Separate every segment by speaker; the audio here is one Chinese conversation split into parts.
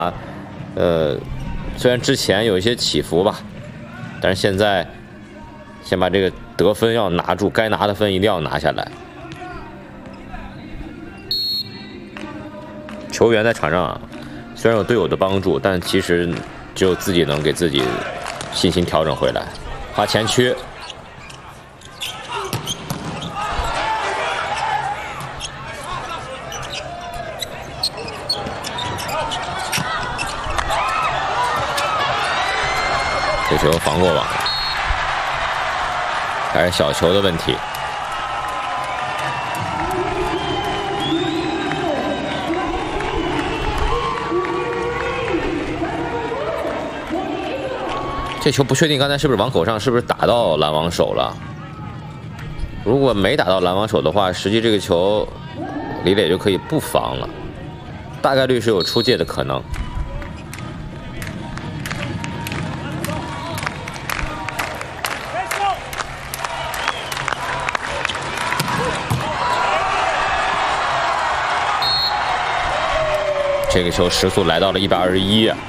Speaker 1: 虽然之前有一些起伏吧，但是现在先把这个得分要拿住，该拿的分一定要拿下来。球员在场上虽然有队友的帮助，但其实只有自己能给自己信心调整回来。发前区。 这球防过网，还是小球的问题。这球不确定刚才是不是网口上，是不是打到拦网手了？如果没打到拦网手的话，实际这个球李磊就可以不防了，大概率是有出界的可能。 这个球时速来到了121啊！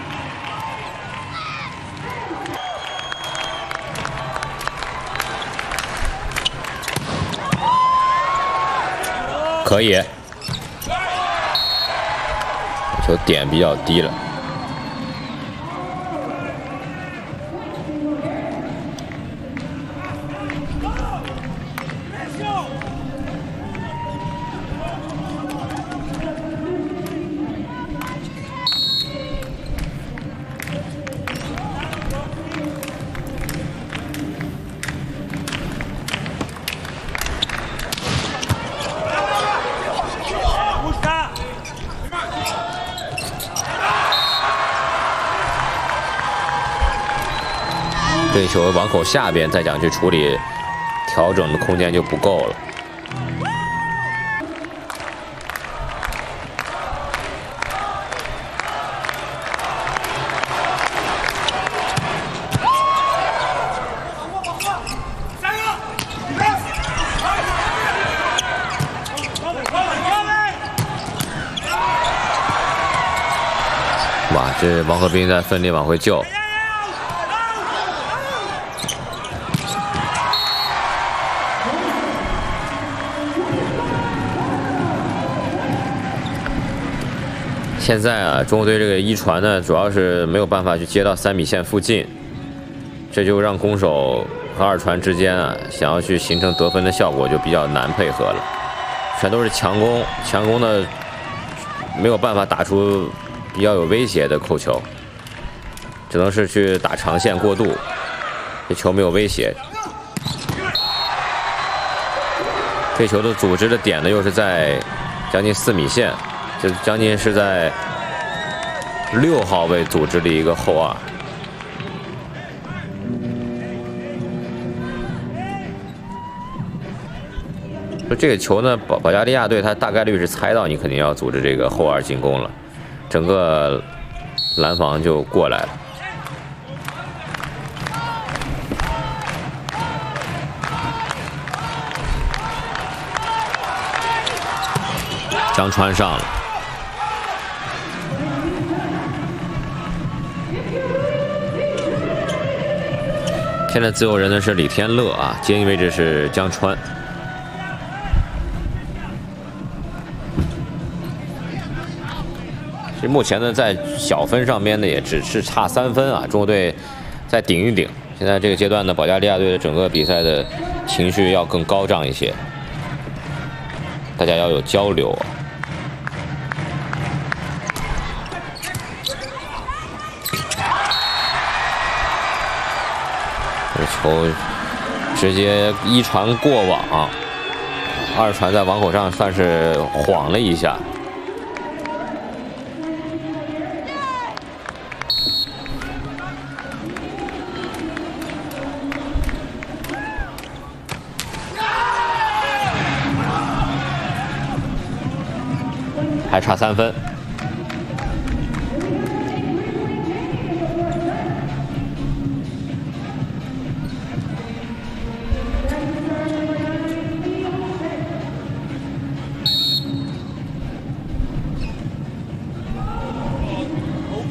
Speaker 1: 可以，球点比较低了。 这球网口下边再想去处理，调整的空间就不够了。哇，这王鹤斌在奋力往回救。 现在啊，中国队这个一传呢，主要是没有办法去接到3米线附近，这就让攻手和二传之间啊，想要去形成得分的效果就比较难配合了。全都是强攻，强攻呢没有办法打出比较有威胁的扣球，只能是去打长线过渡，这球没有威胁。这球的组织的点呢，又是在将近4米线。 就将近是在6号位组织的一个后二，说这个球呢，保加利亚队他大概率是猜到你肯定要组织这个后二进攻了，整个拦防就过来了。江川上了。 现在自由人呢是李天乐啊，接应位置是江川。其实目前呢，在小分上面呢也只是差3分啊，中国队再顶一顶。现在这个阶段呢，保加利亚队的整个比赛的情绪要更高涨一些，大家要有交流啊。 球直接一传过网，二传在网口上算是晃了一下。还差3分。